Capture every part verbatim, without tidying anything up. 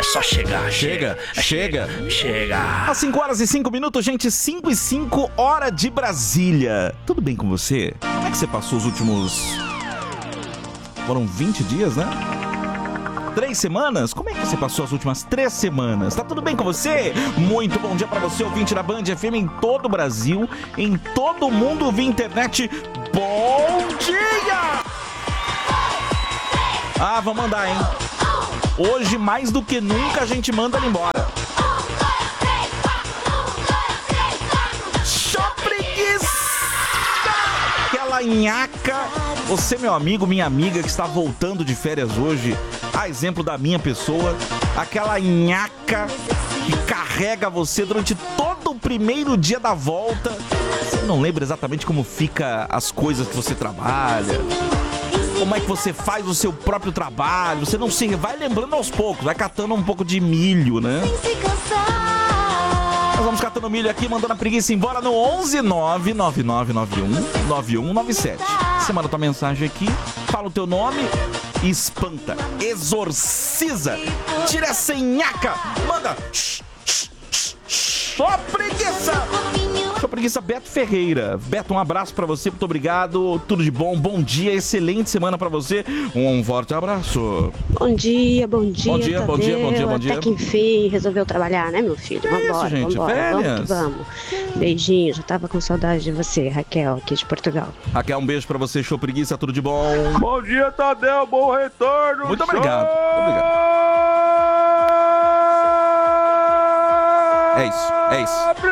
só chegar. Chega, chega, chega. Às cinco horas e cinco minutos, gente, cinco e cinco, hora de Brasília. Tudo bem com você? Como é que você passou os últimos... Foram vinte dias, né? Três semanas? Como é que você passou as últimas três semanas? Tá tudo bem com você? Muito bom dia pra você, ouvinte da Band F M em todo o Brasil, em todo o mundo via internet. Bom dia! Ah, vamos mandar, hein? Hoje, mais do que nunca, a gente manda ele embora. Show preguiça! Aquela nhaca. Você, meu amigo, minha amiga, que está voltando de férias hoje, a exemplo da minha pessoa, aquela nhaca que carrega você durante todo o primeiro dia da volta. Você não lembra exatamente como fica as coisas que você trabalha, como é que você faz o seu próprio trabalho. Você não se vai lembrando aos poucos, vai catando um pouco de milho, né? Nós vamos catando milho aqui, mandando a preguiça embora no onze nove nove nove nove um nove um nove sete. Você manda tua mensagem aqui, fala o teu nome e espanta, exorciza, tira essa nhaca, manda. Só preguiça! Só preguiça, Beto Ferreira. Beto, um abraço pra você, muito obrigado, tudo de bom, bom dia, excelente semana pra você, um forte abraço. Bom dia, bom dia, Bom dia, bom dia, bom dia, bom dia. Até que enfim resolveu trabalhar, né, meu filho? É Vambora, isso, gente, vambora, férias. vamos que vamos. Beijinho, já tava com saudade de você, Raquel, aqui de Portugal. Raquel, um beijo pra você, show preguiça, tudo de bom. Bom dia, Tadeu, bom retorno. Muito obrigado, muito obrigado. É isso, é isso.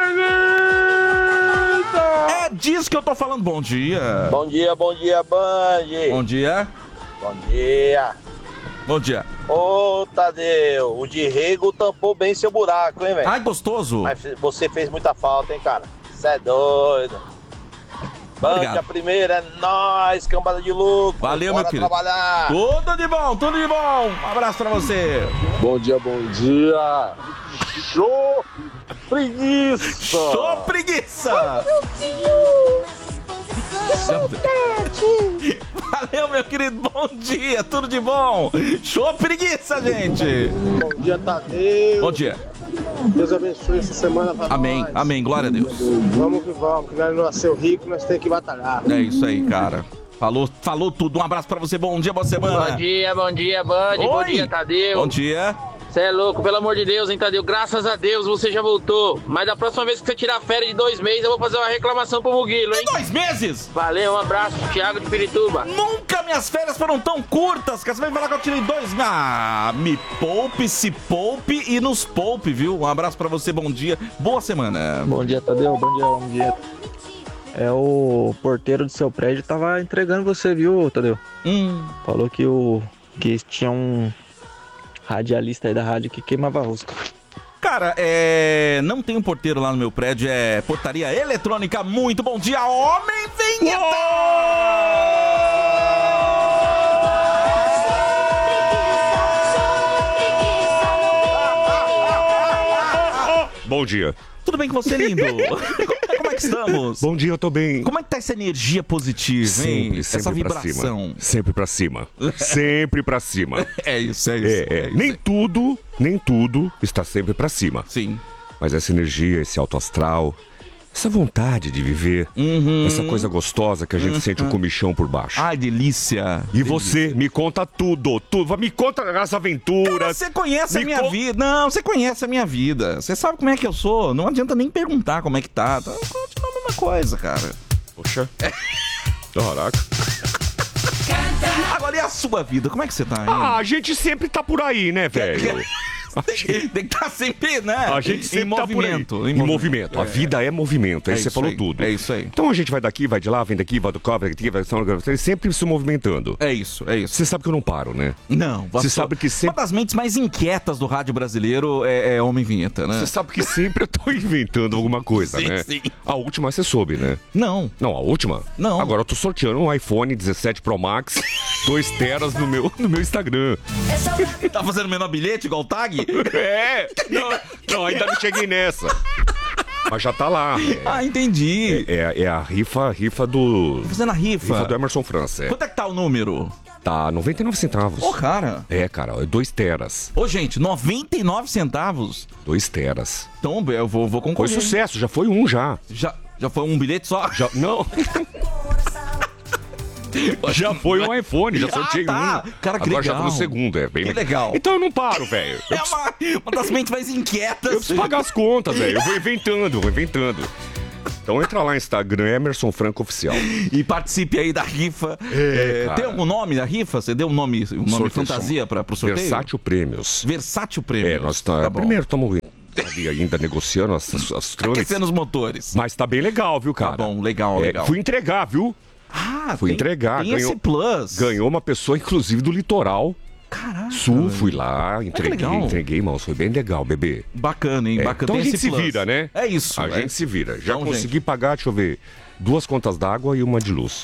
É disso que eu tô falando. Bom dia. Bom dia, bom dia, Band. Bom dia. Bom dia. Bom dia. Ô, Tadeu, o de rego tampou bem seu buraco, hein, velho? Ai, gostoso. Mas você fez muita falta, hein, cara? Você é doido. Band, Obrigado. a primeira é nóis, cambada de louco. Valeu, Bora meu querido. trabalhar. Tudo de bom, tudo de bom. Um abraço pra você. Bom dia, bom dia. Show preguiça. Show preguiça. Valeu, meu querido. Bom dia, tudo de bom. Show preguiça, gente. Bom dia, Tadeu. Bom dia. Deus abençoe essa semana pra Amém, nós. amém. Glória a Deus. Vamos que vamos, que nós não nasceu rico, nós temos que batalhar. É isso aí, cara. Falou, falou tudo. Um abraço pra você. Bom dia, boa semana. Bom dia, bom dia, Band. Bom Oi. dia, Tadeu. Bom dia. Você é louco, pelo amor de Deus, hein, Tadeu? Graças a Deus você já voltou. Mas da próxima vez que você tirar férias de dois meses, eu vou fazer uma reclamação pro Muguilo, hein? Dois meses? Valeu, um abraço, Thiago de Pirituba. Nunca minhas férias foram tão curtas, que você vai falar que eu tirei dois. Ah, me poupe, se poupe e nos poupe, viu? Um abraço pra você, bom dia, boa semana. Bom dia, Tadeu. Bom dia, bom dia. É, o porteiro do seu prédio tava entregando você, viu, Tadeu? Hum. Falou que o que tinha um radialista aí da rádio que queimava rosca. Cara, é... não tem um porteiro lá no meu prédio, é portaria eletrônica. Muito bom dia, homem vinheta! Bom dia. Tudo bem com você, lindo? Como é que estamos? Bom dia, eu tô bem. Como é que tá essa energia positiva, hein? Sempre, sempre Essa pra vibração. cima. Sempre pra cima. Sempre pra cima. É isso, é isso. É, é. é isso. Nem tudo, nem tudo está sempre pra cima. Sim. Mas essa energia, esse alto astral, essa vontade de viver, Uhum. essa coisa gostosa que a gente Uhum. sente um comichão por baixo. Ai, delícia. E delícia. você, me conta tudo, tudo. Me conta as aventuras. Cara, você conhece a Me minha con- vida. Não, você conhece a minha vida. Você sabe como é que eu sou. Não adianta nem perguntar como é que tá. Tá continua a mesma coisa, cara. Poxa. Caraca. Agora, e a sua vida? Como é que você tá, hein? Ah, a gente sempre tá por aí, né, velho? Tem que estar sempre, né? A gente sempre em tá por aí. movimento. Em movimento. A É. vida é movimento. Aí É você isso falou aí, tudo. é isso aí. Então a gente vai daqui, vai de lá, vem daqui, vai do cobre, aqui, vai sempre se movimentando. É isso, é isso. Você sabe que eu não paro, né? Não, Você sabe que sempre. Uma das mentes mais inquietas do rádio brasileiro é, é Homem Vinheta, né? Você sabe que sempre eu tô inventando alguma coisa, Sim, né? sim. A última você soube, né? Não. Não, a última? Não. Agora eu tô sorteando um iPhone dezessete Pro Max, dois teras no meu, no meu Instagram. Tá fazendo menor bilhete igual o Tag? É! Não, não, ainda não cheguei nessa. Mas já tá lá. É, Ah, entendi. é, é a rifa, rifa do. Tá fazendo a rifa. Rifa do Emerson França. É. Quanto é que tá o número? Tá noventa e nove centavos. Ô, cara. É, cara, é dois teras. Ô, gente, noventa e nove centavos? Dois teras. Então, eu vou, vou Foi concorrer. sucesso, já foi um já. Já, já foi um bilhete só? Já, não. Já foi um iPhone, já sorteei ah, tá. um. Cara, que Agora legal. já tô no segundo, é bem Que legal. Então eu não paro, velho. Eu É uma, uma das mentes mais inquietas. Eu preciso pagar as contas, velho. Eu vou inventando, vou inventando. Então entra lá no Instagram, Emerson Franco Oficial. E participe aí da rifa. É, É, cara. tem algum nome da rifa? Você deu um nome, um nome Sorteio. fantasia para pro sorteio? Versátil Prêmios. Versátil Prêmio. É, nós tá, Tá bom. primeiro estamos ali ainda negociando as, as, as trâmites. Aquecendo os motores. Mas tá bem legal, viu, cara? Tá bom, legal, É, legal. Fui entregar, viu? Ah, Fui tem, entregar. Tem ganhou, esse plus. ganhou uma pessoa, inclusive, do litoral. Caraca. Sul, fui lá, entreguei, legal. entreguei, irmãos. Foi bem legal, bebê. Bacana, hein? É, Bacana. então a Tem gente esse se plus. vira, né? É isso. A é. gente se vira. Já Então, consegui gente. pagar, deixa eu ver, duas contas d'água e uma de luz.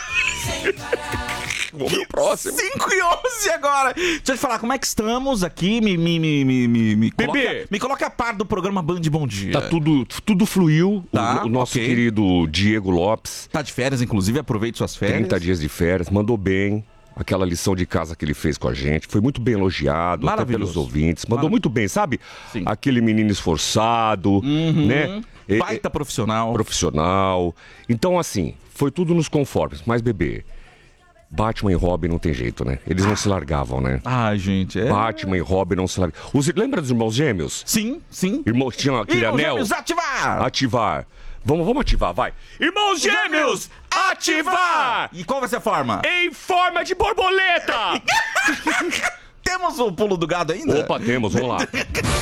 Vamos pro próximo. cinco e onze agora. Deixa eu te falar, como é que estamos aqui? Me, me, me, me, me, me, Bebê. coloca, me coloca a par do programa Band Bom Dia. Tá tudo, tudo fluiu. Tá, o, o nosso ok. querido Diego Lopes, Tá de férias, inclusive, aproveite suas férias. trinta dias de férias, mandou bem. Aquela lição de casa que ele fez com a gente. Foi muito bem elogiado, até Maravilhoso. pelos ouvintes. Mandou Maravilhoso. muito bem, sabe? Sim. Aquele menino esforçado, né? É- Baita é- profissional. profissional. Então, assim, foi tudo nos conformes. Mas, bebê, Batman e Robin não tem jeito, né? Eles não se largavam, né? Ai, gente, é... Batman e Robin não se largavam. Os, lembra dos irmãos gêmeos? Sim, sim. Irmãos tinham aquele Irmãos anel? Gêmeos, ativar! Ativar. Vamos, vamos ativar, vai. Irmãos gêmeos, ativar! E qual vai ser a forma? Em forma de borboleta! Temos o pulo do gado ainda? Opa, temos, vamos lá.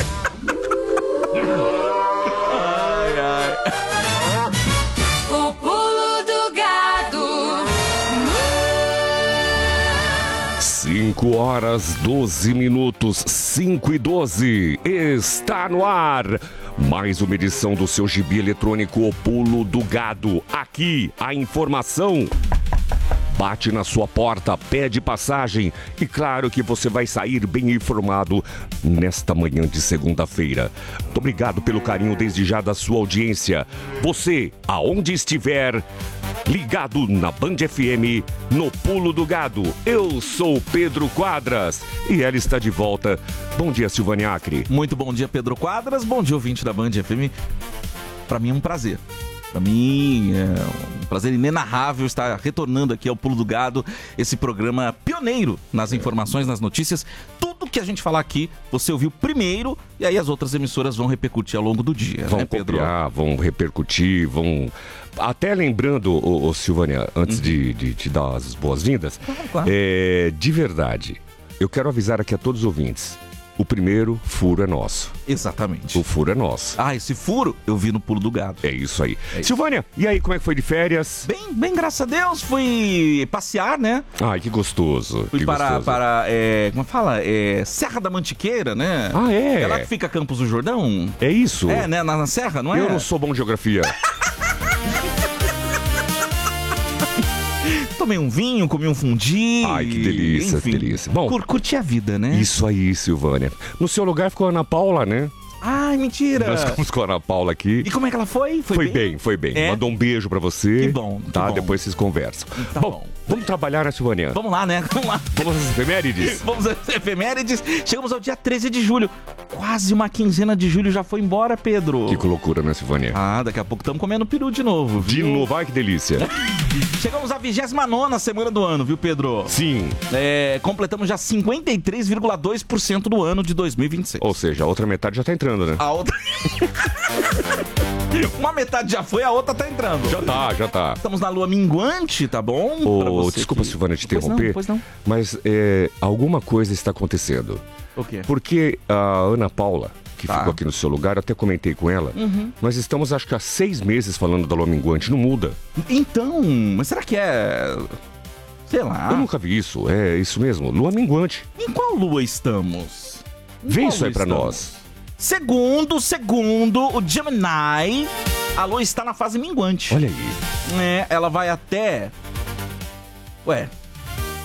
Ai, ai. O pulo do gado. cinco horas, doze minutos, cinco e doze. Está no ar. Mais uma edição do seu gibi eletrônico O Pulo do Gado. Aqui, a informação bate na sua porta, pede passagem e claro que você vai sair bem informado nesta manhã de segunda-feira. Muito obrigado pelo carinho desde já da sua audiência. Você, aonde estiver, ligado na Band F M, no Pulo do Gado. Eu sou Pedro Quadras e ela está de volta. Bom dia, Silvânia Acre. Muito bom dia, Pedro Quadras. Bom dia, ouvinte da Band F M. Pra mim é um prazer. Pra mim é um prazer inenarrável estar retornando aqui ao Pulo do Gado, esse programa pioneiro nas informações, nas notícias. Tudo que a gente falar aqui, você ouviu primeiro e aí as outras emissoras vão repercutir ao longo do dia, Vão né, Pedro? copiar, vão repercutir, vão... Até lembrando, ô, ô, Silvânia, antes de, de te dar as boas-vindas, Claro, claro. é, de verdade, eu quero avisar aqui a todos os ouvintes. O primeiro furo é nosso. Exatamente. O furo é nosso. Ah, esse furo eu vi no Pulo do Gado. É isso aí. É isso. Silvânia, e aí, como é que foi de férias? Bem, bem, graças a Deus, fui passear, né? Ai, que gostoso. Fui que para, gostoso. para é, como fala? É, Serra da Mantiqueira, né? Ah, é? É lá que fica Campos do Jordão? É isso? É, né? Na, na Serra, não é? Eu não sou bom de geografia. Tomei um vinho, comi um fundi. Ai, que delícia, enfim, que delícia. Bom, cur curti a vida, né? Isso aí, Silvânia. No seu lugar ficou a Ana Paula, né? Ai, mentira. Nós ficamos com a Ana Paula aqui. E como é que ela foi? Foi, bem? foi bem. É? Mandou um beijo pra você. Que bom, que Tá, bom. depois vocês conversam. Tá bom, bom. vamos trabalhar, né, Silvânia? Vamos lá, né? Vamos lá. Vamos às efemérides? Vamos às efemérides. Chegamos ao dia treze de julho. Quase uma quinzena de julho já foi embora, Pedro. Que loucura, né, Silvânia? Ah, daqui a pouco estamos comendo peru de novo. De viu? novo, ai que delícia. Chegamos à vigésima nona semana do ano, viu, Pedro? Sim, É, completamos já cinquenta e três vírgula dois por cento do ano de dois mil e vinte e seis. ou seja, a outra metade já tá entrando, né? A outra... Uma metade já foi, a outra tá entrando. Já tá, já tá. Estamos na lua minguante, tá bom? Ô, Pra você desculpa, que- Silvânia, te Pois não, interromper, pois não. mas é, alguma coisa está acontecendo. O quê? Porque a Ana Paula, que Tá. ficou aqui no seu lugar, eu até comentei com ela, Uhum. nós estamos acho que há seis meses falando da lua minguante, não muda. Então, mas será que é... Sei lá. Eu nunca vi isso, é isso mesmo, lua minguante. Em qual lua estamos? Em Vê qual isso aí lua pra estamos? nós. Segundo, segundo o Gemini, a lua está na fase minguante. Olha aí. É, ela vai até... Ué...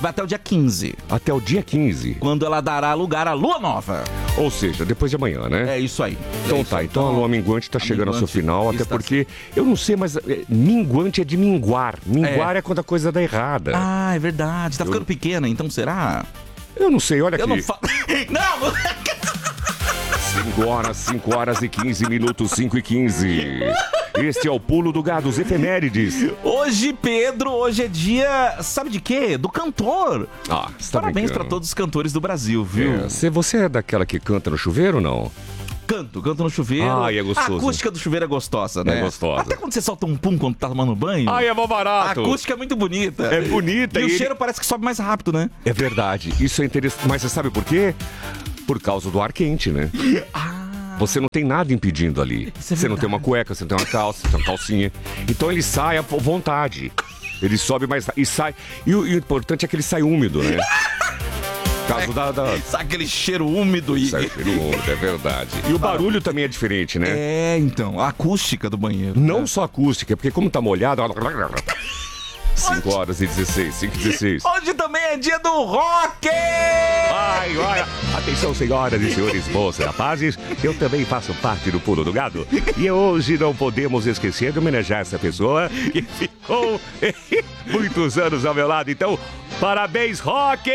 vai até o dia quinze. Até o dia quinze. Quando ela dará lugar à lua nova. Ou seja, depois de amanhã, né? É isso aí. Então é isso. tá, então a lua minguante tá chegando ao seu final, até está porque, eu não sei, mas é, minguante é de minguar. Minguar é, é quando a coisa dá errada. Ah, é verdade. Tá ficando eu... pequena, então será? Eu não sei, olha eu aqui. Eu não falo... Não! cinco horas, cinco horas e quinze minutos, cinco e quinze. Este é o Pulo do Gado, os efemérides. Hoje, Pedro, hoje é dia, sabe de quê? Do cantor. Ah, você tá Parabéns brincando. pra todos os cantores do Brasil, viu? É, você, você é daquela que canta no chuveiro ou não? Canto, canto no chuveiro. Ai, é gostoso. A acústica do chuveiro é gostosa, né? É gostosa. Até quando você solta um pum quando tá tomando banho. Ai, é mó barato. A acústica é muito bonita. É bonita. E, e o ele... cheiro parece que sobe mais rápido, né? É verdade, isso é interessante. Mas você sabe por quê? Por causa do ar quente, né? Ah. Você não tem nada impedindo ali. Isso é você não tem uma cueca, você não tem uma calça, você tem uma calcinha. Então ele sai à vontade. Ele sobe mais e sai. E o, e o importante é que ele sai úmido, né? Caso é, da, da... Sai aquele cheiro úmido e. Sai cheiro úmido, é verdade. E o barulho também é diferente, né? É, então. A acústica do banheiro. Não né? só acústica, porque como tá molhado. cinco horas e dezesseis, cinco e dezesseis. Hoje também é dia do rock! Ai, olha. Atenção, senhoras e senhores, moças, rapazes. Eu também faço parte do Pulo do Gado. E hoje não podemos esquecer de homenagear essa pessoa que ficou muitos anos ao meu lado. Então, parabéns, rock!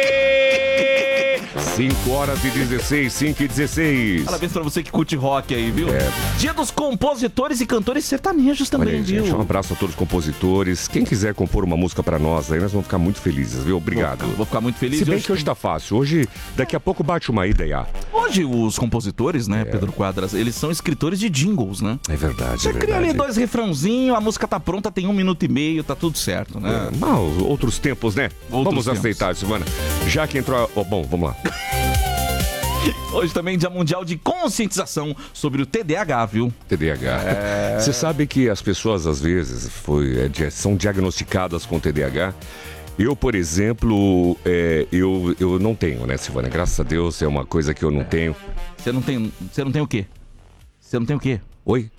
cinco horas e dezesseis, cinco e dezesseis. Parabéns pra você que curte rock aí, viu? É. Dia dos compositores e cantores sertanejos também, Olha, viu? gente, um abraço a todos os compositores. Quem quiser compor uma música pra nós aí, nós vamos ficar muito felizes, viu? Obrigado. Vou, vou ficar muito feliz. Se bem hoje... que hoje tá fácil. Hoje, daqui a pouco bate uma ideia. Hoje os compositores, né, é. Pedro Quadras, eles são escritores de jingles, né? É verdade, Você é verdade. cria ali dois refrãozinhos, a música tá pronta, tem um minuto e meio, tá tudo certo, né? É, mal, outros tempos, né? Outros vamos tempos. aceitar, Silvana. Já que entrou... Oh, bom, vamos lá. Hoje também é Dia Mundial de Conscientização sobre o T D A H, viu? T D A H. É... Você sabe que as pessoas, às vezes, foi, é, são diagnosticadas com T D A H. Eu, por exemplo, é, eu, eu não tenho, né, Silvana? Graças a Deus, é uma coisa que eu não tenho. Você não tem, você não tem o quê? Você não tem o quê? Oi?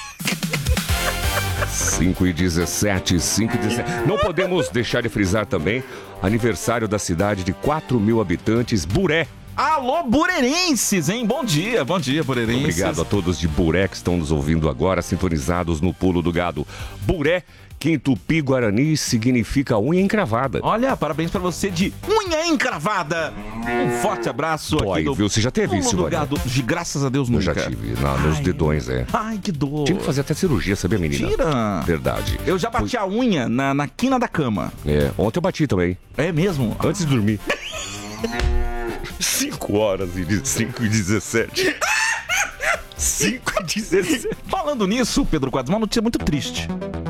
cinco e dezessete, cinco e dezessete. Não podemos deixar de frisar também aniversário da cidade de quatro mil habitantes, Buré. Alô, burerenses, hein? Bom dia, bom dia, burerenses. Obrigado a todos de Buré que estão nos ouvindo agora, sintonizados no Pulo do Gado. Buré, que em Tupi-Guarani significa unha encravada. Olha, parabéns pra você de unha encravada. Um forte abraço Dói, aqui do viu? Você já teve isso, Pulo do Gado. De graças a Deus nunca. Eu já tive, na, nos Ai. dedões, é. Ai, que dor. Tive que fazer até cirurgia, sabia, menina? Tira. Verdade. Eu já bati a unha na, na quina da cama. É, ontem eu bati também. É mesmo? Antes de dormir. cinco horas e cinco e dezessete. cinco e dezessete. Falando nisso, Pedro Quadros, uma notícia muito triste.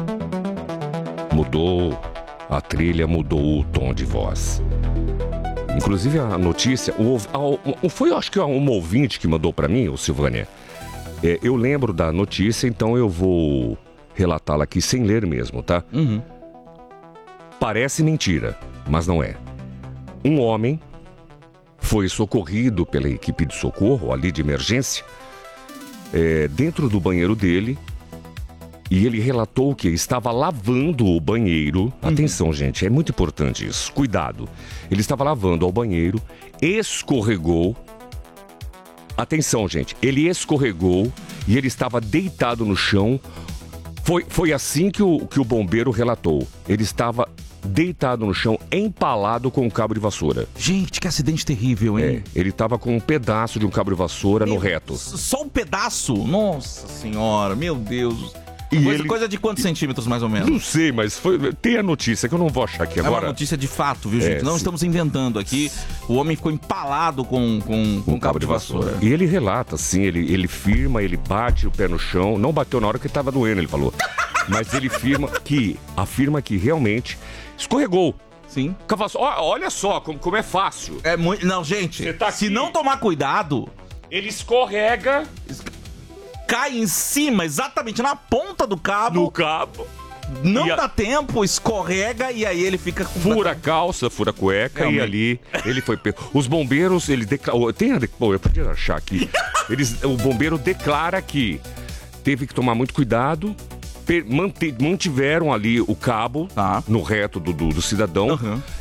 Mudou, a trilha mudou o tom de voz. Inclusive a notícia, o, a, foi acho que um ouvinte que mandou pra mim, o Silvânia. É, eu lembro da notícia, então eu vou relatá-la aqui sem ler mesmo, tá? Uhum. Parece mentira, mas não é. Um homem foi socorrido pela equipe de socorro, ali de emergência, é, dentro do banheiro dele, e ele relatou que estava lavando o banheiro. Uhum. Atenção, gente, é muito importante isso. Cuidado. Ele estava lavando ao banheiro, escorregou. Atenção, gente, ele escorregou e ele estava deitado no chão. Foi, foi assim que o, que o bombeiro relatou. Ele estava deitado no chão, empalado com um cabo de vassoura. Gente, que acidente terrível, hein? É, ele estava com um pedaço de um cabo de vassoura meu, no reto. Só um pedaço? Nossa senhora, meu Deus. E coisa, ele... coisa de quantos centímetros, mais ou menos? Não sei, mas foi... tem a notícia que eu não vou achar aqui agora. É uma notícia de fato, viu, gente? É, não sim. estamos inventando aqui. O homem ficou empalado com, com, com um cabo de vassoura. E ele relata, assim, ele, ele firma, ele bate o pé no chão. Não bateu na hora que estava doendo, ele falou. Mas ele firma que, afirma que realmente escorregou. Sim. Olha só como, como é fácil. É muito... Não, gente, tá se aqui. não tomar cuidado... Ele escorrega... Cai em cima, exatamente na ponta do cabo. No cabo. Não a... dá tempo, escorrega e aí ele fica... Fura a calça, fura a cueca. Realmente. E ali ele foi... Os bombeiros, ele declarou... Tem a... Bom, eu podia achar aqui. Eles... O bombeiro declara que teve que tomar muito cuidado... Mantiveram ali o cabo, tá, no reto do, do, do cidadão. Uhum.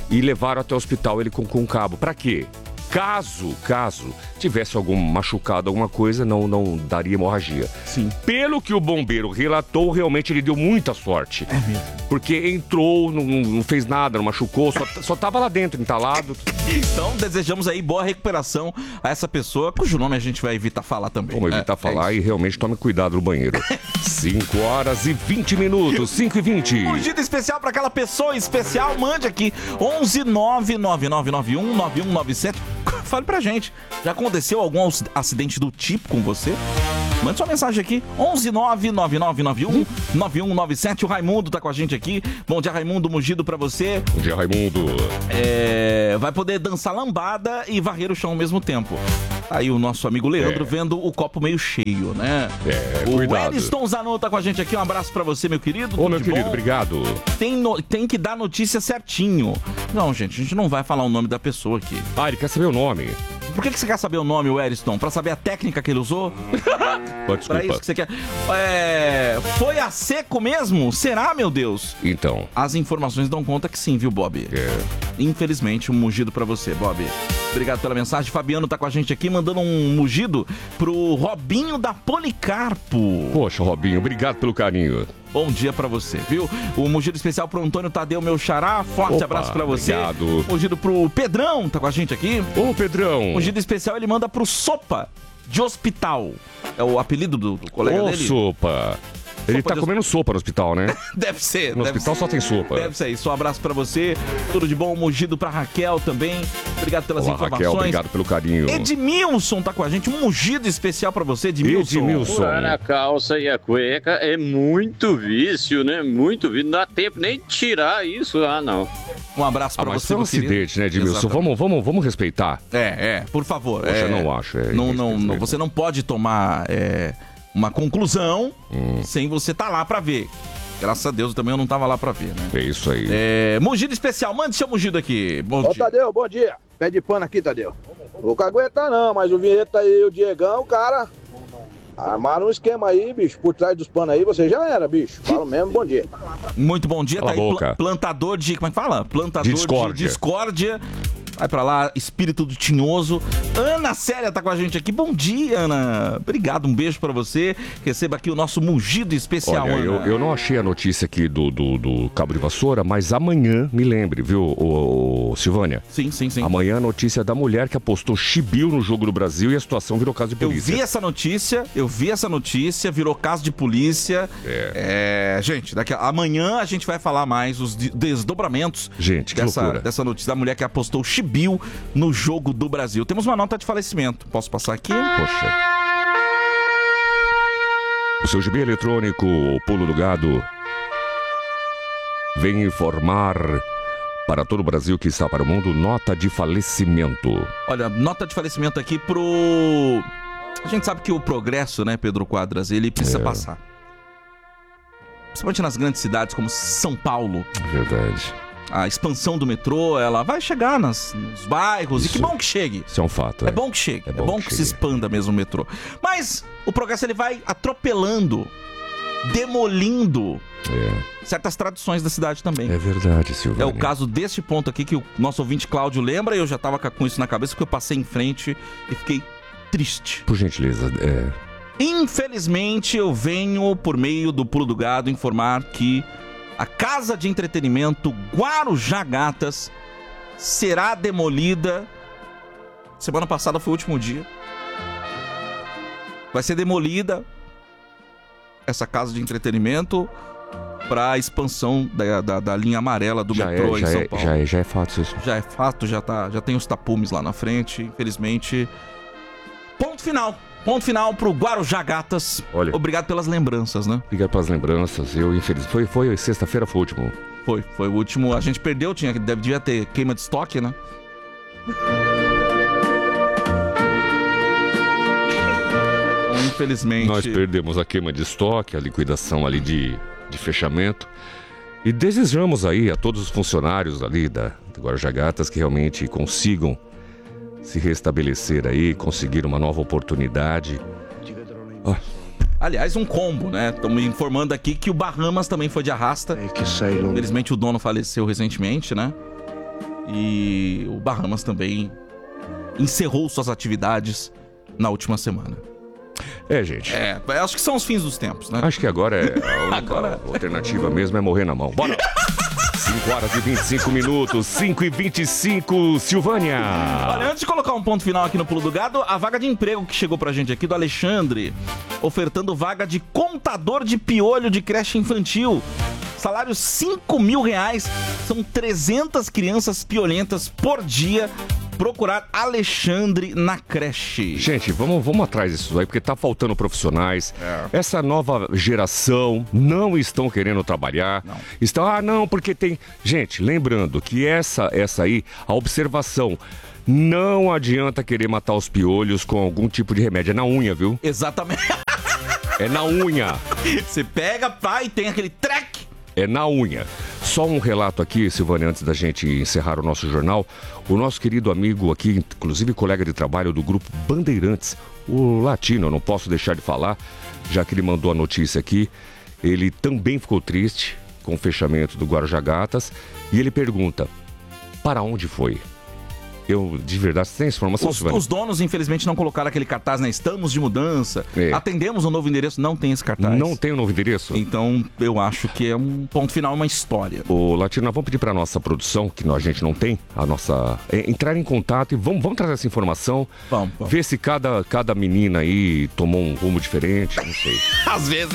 e levaram até o hospital ele com, com cabo. Pra quê? Caso, caso tivesse algum machucado, alguma coisa, não, não daria hemorragia. Sim. Pelo que o bombeiro relatou, realmente ele deu muita sorte. É mesmo. Porque entrou, não, não fez nada, não machucou, só, só tava lá dentro, entalado. Então, desejamos aí boa recuperação a essa pessoa, cujo nome a gente vai evitar falar também. Vamos evitar É, falar é e realmente tome cuidado no banheiro. cinco horas e vinte minutos, cinco e vinte. Mugida especial para aquela pessoa especial, mande aqui onze nove nove nove nove um nove um nove sete. Fale pra gente, já aconteceu algum acidente do tipo com você? Mande sua mensagem aqui, onze nove nove nove nove um nove um nove sete. O Raimundo tá com a gente aqui. Bom dia, Raimundo, mugido pra você. Bom dia, Raimundo. É, vai poder dançar lambada e varrer o chão ao mesmo tempo. Aí o nosso amigo Leandro É. vendo o copo meio cheio, né? É, o cuidado. Edson Zanon tá com a gente aqui. Um abraço pra você, meu querido. Ô, Tudo meu de querido, bom? obrigado. Tem, no- tem que dar notícia certinho. Não, gente, a gente não vai falar o nome da pessoa aqui. Ah, ele quer saber o nome. Por que, que você quer saber o nome, o Eriston? Pra saber a técnica que ele usou? Pô, Pra desculpa. isso que você quer. É... Foi a seco mesmo? Será, meu Deus? Então, As informações dão conta que sim, viu, Bob? é, Infelizmente, um mugido pra você, Bob. Obrigado pela mensagem. Fabiano tá com a gente aqui, mandando um mugido pro Robinho da Policarpo. poxa, Robinho, obrigado pelo carinho. Bom dia pra você, viu? O mugido especial pro Antônio Tadeu, meu xará. Forte Opa, abraço pra você. obrigado. Mugido pro Pedrão, tá com a gente aqui. Ô, Pedrão. Mugido especial ele manda pro Sopa de Hospital. É o apelido do, do colega Ô, dele? sopa. Ele Sopa tá de- comendo sopa no hospital, né? Deve ser. No deve hospital ser. só tem sopa. Deve ser isso. Um abraço pra você. Tudo de bom. Mugido pra Raquel também. Obrigado pelas Olá, informações. Raquel, obrigado pelo carinho. Edmilson tá com a gente. Um mugido especial pra você, Edmilson. Edmilson. Furar a calça e a cueca é muito vício, né? Muito vício. Não dá tempo nem de tirar isso. Ah, não. Um abraço Ah, pra mas você, foi um meu querido. acidente, né, Edmilson? Exatamente. Vamos, vamos, vamos respeitar. É, é. Por favor. Poxa, é, eu não acho. É, não, não, respeito. não, você não pode tomar é, uma conclusão Hum. sem você tá lá pra ver. Graças a Deus, também eu não tava lá pra ver, né? É isso aí. É, mugido especial. Mande seu mugido aqui. Bom Ô, dia. Tadeu, bom dia. Pé de pano aqui, Tadeu. Vou caguetar não, mas o Vinheta e o Diegão, cara, armaram um esquema aí, bicho, por trás dos panos aí, você já era, bicho. Falo mesmo, bom dia. Muito bom dia, Cala tá a aí. boca. pla- plantador de. Como é que fala? Plantador De discórdia. de discórdia. Vai pra lá, espírito do tinhoso. Ana Célia tá com a gente aqui. Bom dia, Ana. Obrigado, um beijo pra você. Receba aqui o nosso mugido especial, Olha, Ana. eu, eu não achei a notícia aqui do, do, do Cabo de Vassoura, mas amanhã, me lembre, viu, ô, ô, Silvânia? Sim, sim, sim. Amanhã a notícia da mulher que apostou chibio no jogo do Brasil e a situação virou caso de Eu polícia. vi essa notícia, eu vi essa notícia, virou caso de polícia. É. É, gente, daqui a... amanhã a gente vai falar mais os de- desdobramentos Gente, que dessa, loucura. dessa notícia da mulher que apostou chibio no jogo do Brasil. Temos uma nota de falecimento. Posso passar aqui? Poxa. O seu gibi eletrônico, o Pulo do Gado, vem informar para todo o Brasil que está para o mundo nota de falecimento. Olha, nota de falecimento aqui pro... A gente sabe que o progresso, né, Pedro Quadras, ele precisa É. passar. Principalmente nas grandes cidades como São Paulo. Verdade. A expansão do metrô, ela vai chegar nas, nos bairros. E que Isso. bom que chegue. Isso é um fato. É bom que chegue, é É bom, bom que, que se chegue. expanda mesmo o metrô. Mas o progresso ele vai atropelando, demolindo É, certas tradições da cidade também. é verdade, É Silvânia. o caso deste ponto aqui que o nosso ouvinte Cláudio lembra e eu já tava com isso na cabeça porque eu passei em frente e fiquei triste. Por gentileza, é... Infelizmente eu venho por meio do Pulo do Gado informar que a casa de entretenimento Guarujá Gatas será demolida. Semana passada foi o último dia. Vai ser demolida essa casa de entretenimento para a expansão da, da, da linha amarela do já, metrô é, em já, São é, Paulo. já, é, já é fato isso. Já é fato, já, tá, já tem os tapumes lá na frente. Infelizmente. Ponto final. Ponto final pro Guarujá Gatas. Olha. Obrigado pelas lembranças, né? Obrigado pelas lembranças. Eu, infeliz... Foi, foi sexta-feira, foi o último. Foi, foi o último. A gente perdeu, tinha, deve, devia ter queima de estoque, né? Infelizmente. Nós perdemos a queima de estoque, a liquidação ali de, de fechamento. E desejamos aí a todos os funcionários ali da, do Guarujá Gatas que realmente consigam se restabelecer aí, conseguir uma nova oportunidade. Ó, Aliás, um combo, né? Estamos informando aqui que o Bahamas também foi de arrasta. Infelizmente o dono faleceu recentemente, né? E o Bahamas também encerrou suas atividades na última semana. É, gente. É, acho que são os fins dos tempos, né? Acho que agora é a única Agora- alternativa mesmo é morrer na mão. Bora! cinco horas e vinte e cinco minutos, cinco e vinte e cinco, Silvânia. Olha, antes de colocar um ponto final aqui no Pulo do Gado, a vaga de emprego que chegou pra gente aqui do Alexandre, ofertando vaga de contador de piolho de creche infantil. Salário cinco mil reais, são trezentas crianças piolentas por dia. Procurar Alexandre na creche. Gente, vamos, vamos atrás disso aí, porque tá faltando profissionais. É. Essa nova geração não estão querendo trabalhar. Não. Estão, ah, não, porque tem... Gente, lembrando que essa, essa aí, a observação, não adianta querer matar os piolhos com algum tipo de remédio. É na unha, viu? Exatamente. É na unha. Você pega, pá, e tem aquele track. É na unha. Só um relato aqui, Silvânia, antes da gente encerrar o nosso jornal. O nosso querido amigo aqui, inclusive colega de trabalho do grupo Bandeirantes, o Latino, eu não posso deixar de falar, já que ele mandou a notícia aqui. Ele também ficou triste com o fechamento do Guarujá Gatas e ele pergunta, para onde foi? Eu, de verdade, você tem essa informação, Os, Silvânia? os donos, infelizmente, não colocaram aquele cartaz, né? Estamos de mudança. É. Atendemos um novo endereço, não tem esse cartaz. Não tem o novo endereço? Então, eu acho que é um ponto final, uma história. Ô, Latino, nós vamos pedir para nossa produção, que a gente não tem, a nossa... é, entrar em contato e vamos, vamos trazer essa informação. Vamos, vamos. Ver se cada, cada menina aí tomou um rumo diferente, não sei. Às vezes.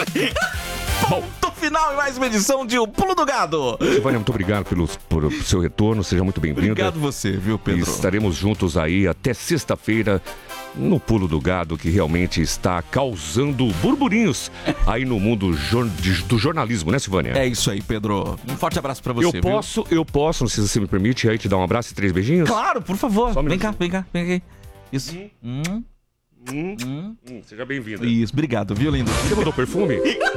Ponto final em mais uma edição de O Pulo do Gado. Silvânia, muito obrigado pelo, por seu retorno, seja muito bem-vinda. Obrigado você, viu, E Pedro? estaremos juntos aí até sexta-feira no Pulo do Gado, que realmente está causando burburinhos aí no mundo jor- de- do jornalismo, né, Silvânia? É isso aí, Pedro. Um forte abraço pra você, eu viu? posso, eu posso, não sei se você me permite, aí te dar um abraço e três beijinhos? Claro, por favor. Só um Vem minutinho. cá, vem cá, vem aqui. Isso. Hum, Hum, hum. hum, seja bem-vinda. Isso, obrigado, viu, lindo? Você mandou perfume?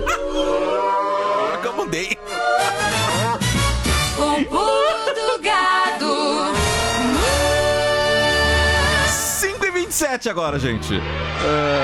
Agora que eu mudei. O pulo do gado. cinco e vinte e sete agora, gente.